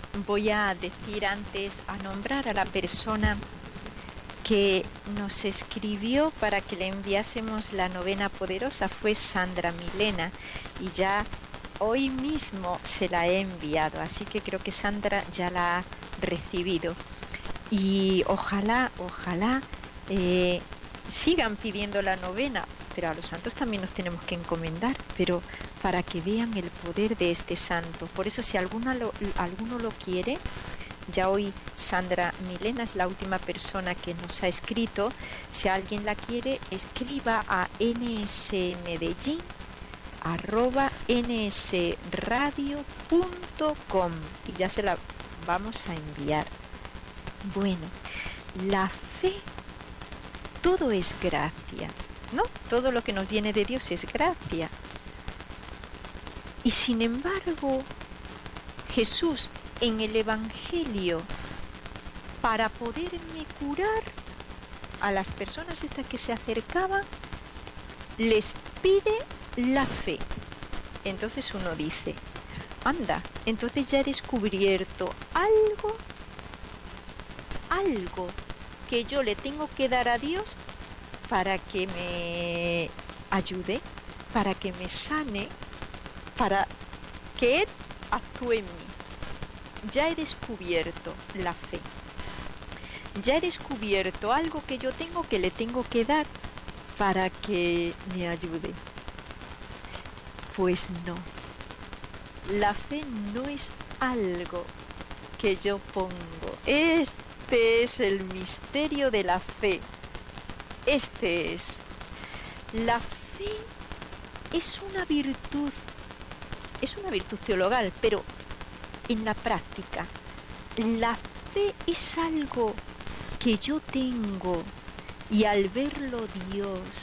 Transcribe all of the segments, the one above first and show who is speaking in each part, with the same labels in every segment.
Speaker 1: voy a decir antes, a nombrar a la persona que nos escribió para que le enviásemos la novena poderosa. Fue Sandra Milena y ya hoy mismo se la he enviado, así que creo que Sandra ya la ha recibido. Y ojalá sigan pidiendo la novena, pero a los santos también nos tenemos que encomendar, pero para que vean el poder de este santo. Por eso si alguno lo quiere, ya hoy Sandra Milena es la última persona que nos ha escrito. Si alguien la quiere, escriba a nsmedellin@nsradio.com y ya se la vamos a enviar. Bueno, la fe, todo es gracia, ¿no? Todo lo que nos viene de Dios es gracia. Y sin embargo, Jesús en el Evangelio, para poderme curar, a las personas estas que se acercaban, les pide la fe. Entonces uno dice, anda, entonces ya he descubierto algo que yo le tengo que dar a Dios para que me ayude, para que me sane, para que Él actúe en mí. Ya he descubierto la fe. Ya he descubierto algo que yo tengo que le tengo que dar para que me ayude. Pues no. La fe no es algo que yo pongo. Este es el misterio de la fe. Este es. La fe es una virtud teologal, pero en la práctica, la fe es algo que yo tengo y al verlo Dios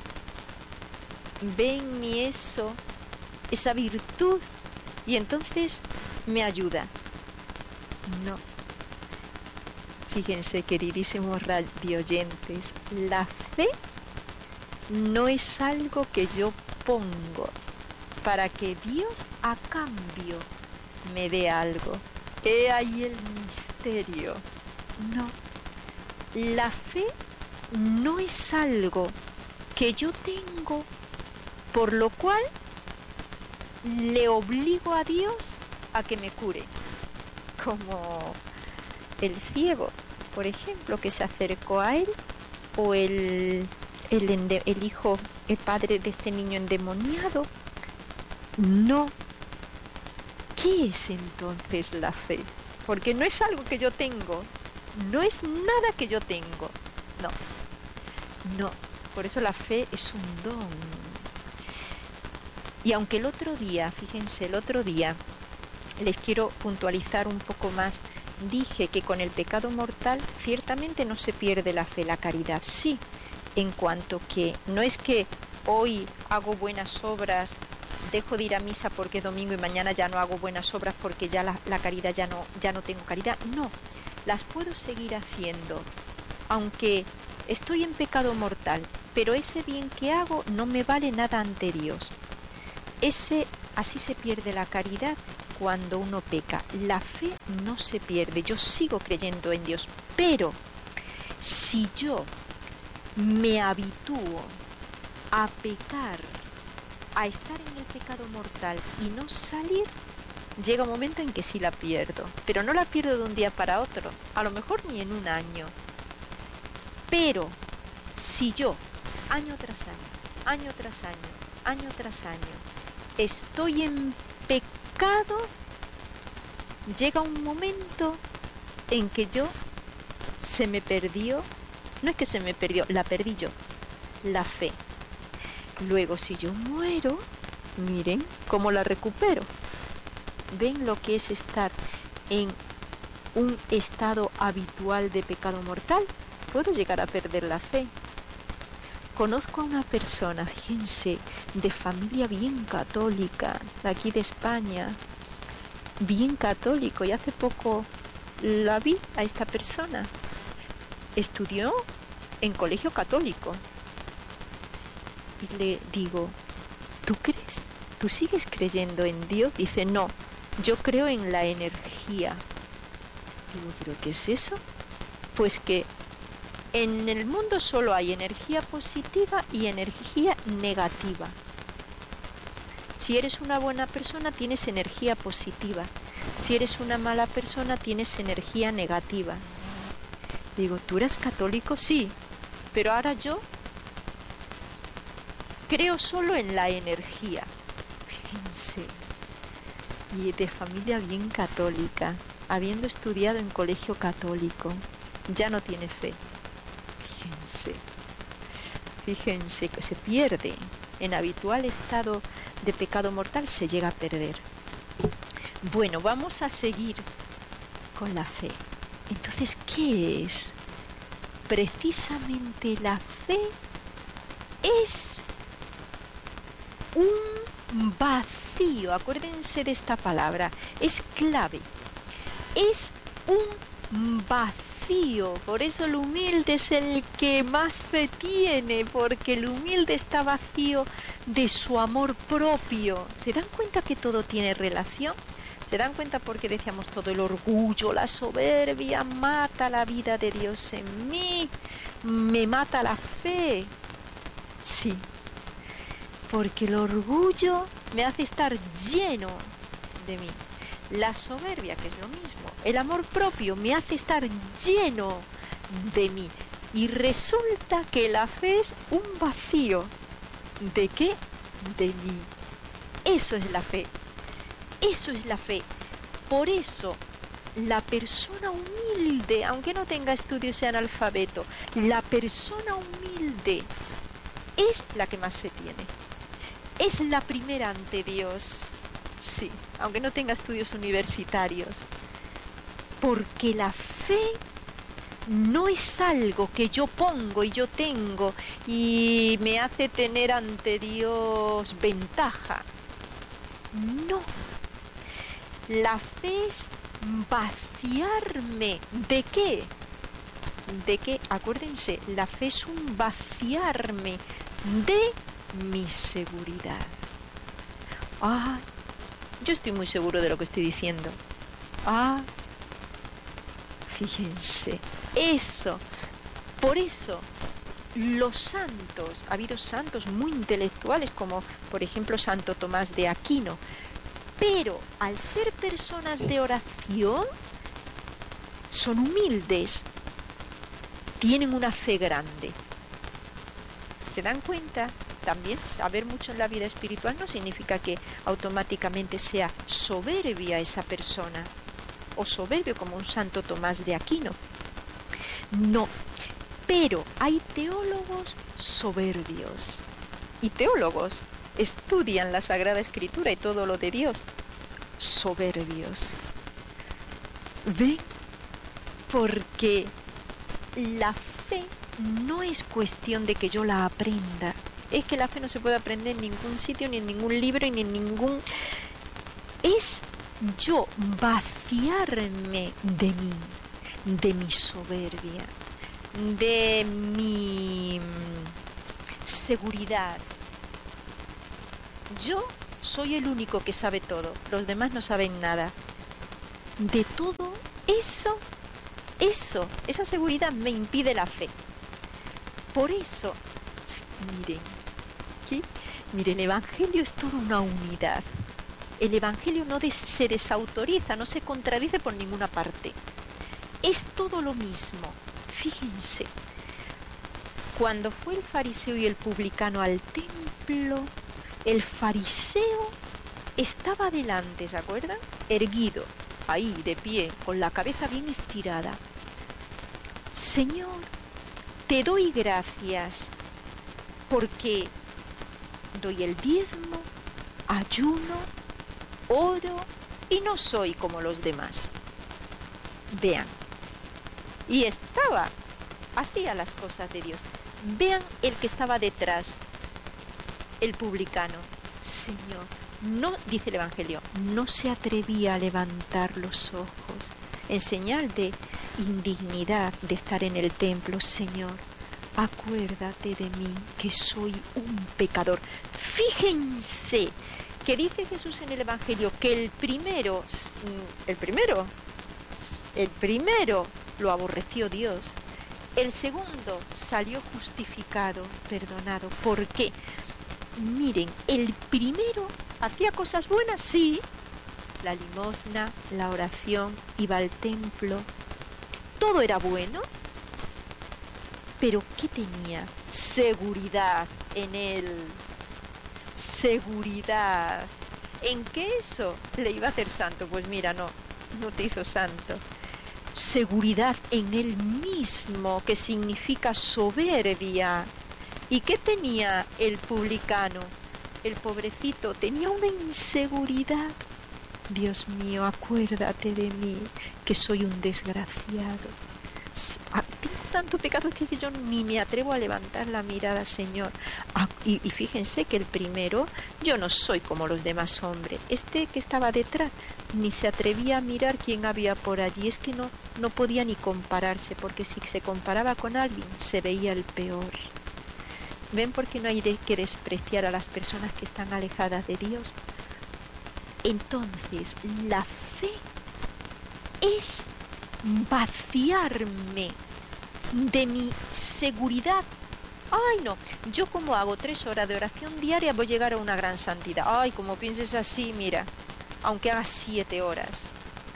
Speaker 1: ve en mí esa virtud y entonces me ayuda. No. Fíjense, queridísimos radioyentes, la fe no es algo que yo pongo para que Dios a cambio me dé algo. He ahí el misterio. No. La fe no es algo que yo tengo, por lo cual le obligo a Dios a que me cure. Como el ciego, por ejemplo, que se acercó a él, o el hijo, el padre de este niño endemoniado. No. ¿Qué es entonces la fe? Porque no es algo que yo tengo, no es nada que yo tengo, no. Por eso la fe es un don. Y aunque el otro día les quiero puntualizar un poco más, dije que con el pecado mortal ciertamente no se pierde la fe, la caridad, sí, en cuanto que no es que hoy hago buenas obras, dejo de ir a misa porque es domingo y mañana ya no hago buenas obras porque ya la caridad ya no tengo caridad. No, las puedo seguir haciendo, aunque estoy en pecado mortal, pero ese bien que hago no me vale nada ante Dios. Así se pierde la caridad cuando uno peca. La fe no se pierde, yo sigo creyendo en Dios, pero si yo me habitúo a pecar, a estar en el pecado mortal y no salir, llega un momento en que sí la pierdo, pero no la pierdo de un día para otro, a lo mejor ni en un año. Pero si yo, año tras año, estoy en pecado, llega un momento en que se me perdió, no es que se me perdió, la perdí yo, la fe. Luego, si yo muero, miren cómo la recupero. ¿Ven lo que es estar en un estado habitual de pecado mortal? Puedo llegar a perder la fe. Conozco a una persona, fíjense, de familia bien católica, de aquí de España, bien católico, y hace poco la vi a esta persona. Estudió en colegio católico. Y le digo, ¿tú crees? ¿Tú sigues creyendo en Dios? Dice, no, yo creo en la energía. Digo, ¿pero qué es eso? Pues que en el mundo solo hay energía positiva y energía negativa. Si eres una buena persona, tienes energía positiva. Si eres una mala persona, tienes energía negativa. Digo, ¿tú eres católico? Sí, pero ahora yo creo solo en la energía. Fíjense, y de familia bien católica, habiendo estudiado en colegio católico, ya no tiene fe. Fíjense que se pierde. En habitual estado de pecado mortal se llega a perder. Bueno, vamos a seguir con la fe. Entonces, ¿qué es? Precisamente la fe es un vacío. Acuérdense de esta palabra, es clave. Es un vacío. Por eso el humilde es el que más fe tiene, porque el humilde está vacío de su amor propio. ¿Se dan cuenta que todo tiene relación? ¿Se dan cuenta porque decíamos todo el orgullo, la soberbia mata la vida de Dios en mí, me mata la fe? Sí, porque el orgullo me hace estar lleno de mí. La soberbia, que es lo mismo, el amor propio me hace estar lleno de mí. Y resulta que la fe es un vacío. ¿De qué? De mí. Eso es la fe. Eso es la fe. Por eso, la persona humilde, aunque no tenga estudios y sea analfabeto, la persona humilde es la que más fe tiene. Es la primera ante Dios. Sí, aunque no tenga estudios universitarios. Porque la fe no es algo que yo pongo y yo tengo y me hace tener ante Dios ventaja. No. La fe es vaciarme. ¿De qué? ¿De qué? Acuérdense, la fe es un vaciarme de mi seguridad. Ah, yo estoy muy seguro de lo que estoy diciendo. Ah, fíjense, eso. Por eso, los santos, ha habido santos muy intelectuales, como por ejemplo Santo Tomás de Aquino, pero al ser personas de oración, son humildes, tienen una fe grande. ¿Se dan cuenta? También saber mucho en la vida espiritual no significa que automáticamente sea soberbia esa persona, o soberbio como un Santo Tomás de Aquino. No, pero hay teólogos soberbios, y teólogos estudian la Sagrada Escritura y todo lo de Dios, soberbios. ¿Ven? Porque la fe no es cuestión de que yo la aprenda. Es que la fe no se puede aprender en ningún sitio, ni en ningún libro, ni en ningún... Es yo vaciarme de mi soberbia, de mi seguridad. Yo soy el único que sabe todo, los demás no saben nada. De todo eso, esa seguridad me impide la fe. Por eso, miren, ¿qué? Miren, el Evangelio es toda una unidad. El Evangelio no se desautoriza, no se contradice por ninguna parte. Es todo lo mismo. Fíjense, cuando fue el fariseo y el publicano al templo, el fariseo estaba delante, ¿se acuerdan? Erguido, ahí, de pie, con la cabeza bien estirada. Señor, te doy gracias porque doy el diezmo, ayuno, oro y no soy como los demás. Vean, y hacía las cosas de Dios. Vean el que estaba detrás, el publicano. Señor, no, dice el Evangelio, no se atrevía a levantar los ojos en señal de indignidad de estar en el templo. Señor, acuérdate de mí, que soy un pecador. Fíjense que dice Jesús en el Evangelio que el primero El primero lo aborreció Dios. El segundo salió justificado, perdonado. ¿Por qué? Miren, el primero hacía cosas buenas, sí. La limosna, la oración, iba al templo. Todo era bueno. Pero ¿qué tenía? Seguridad en él. Seguridad. ¿En qué eso le iba a hacer santo? Pues mira, no te hizo santo. Seguridad en él mismo, que significa soberbia. ¿Y qué tenía el publicano? El pobrecito tenía una inseguridad. Dios mío, acuérdate de mí, que soy un desgraciado. Tengo tanto pecado que yo ni me atrevo a levantar la mirada, Señor. Y fíjense que el primero, yo no soy como los demás hombres. Este que estaba detrás ni se atrevía a mirar quién había por allí. Es que no podía ni compararse, porque si se comparaba con alguien se veía el peor. ¿Ven por qué no hay que despreciar a las personas que están alejadas de Dios? Entonces, la fe es vaciarme de mi seguridad. Ay, no, yo como hago 3 horas de oración diaria voy a llegar a una gran santidad. Ay, como pienses así, mira, aunque hagas 7 horas.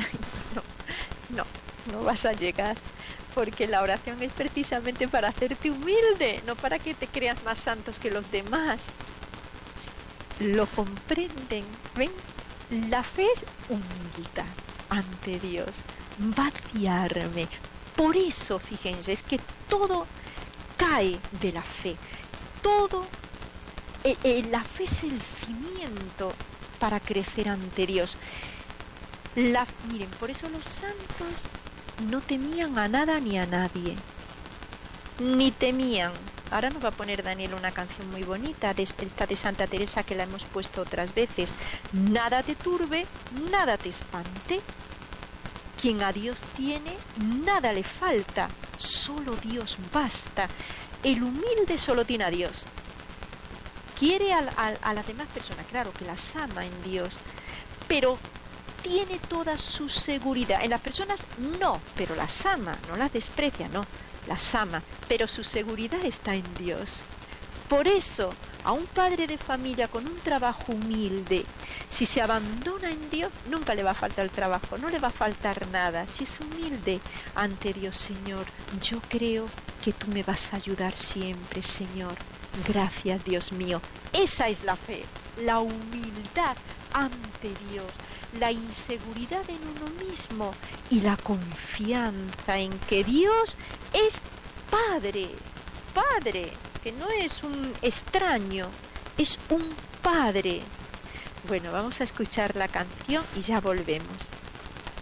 Speaker 1: No vas a llegar. Porque la oración es precisamente para hacerte humilde, no para que te creas más santos que los demás. Lo comprenden, ¿ven? La fe es humildad ante Dios, vaciarme. Por eso, fíjense, es que todo cae de la fe. Todo, la fe es el cimiento para crecer ante Dios. Miren, por eso los santos no temían a nada ni a nadie. Ni temían. Ahora nos va a poner Daniel una canción muy bonita, esta de Santa Teresa, que la hemos puesto otras veces. Nada te turbe, nada te espante. Quien a Dios tiene, nada le falta. Solo Dios basta. El humilde solo tiene a Dios. Quiere a las demás personas, claro que las ama en Dios, pero tiene toda su seguridad. En las personas no, pero las ama, no las desprecia, no, las ama, pero su seguridad está en Dios. Por eso, a un padre de familia con un trabajo humilde, si se abandona en Dios, nunca le va a faltar el trabajo, no le va a faltar nada. Si es humilde ante Dios, Señor, yo creo que tú me vas a ayudar siempre, Señor. Gracias, Dios mío. Esa es la fe, la humildad ante Dios, la inseguridad en uno mismo y la confianza en que Dios es Padre, que no es un extraño, es un Padre. Bueno, vamos a escuchar la canción y ya volvemos.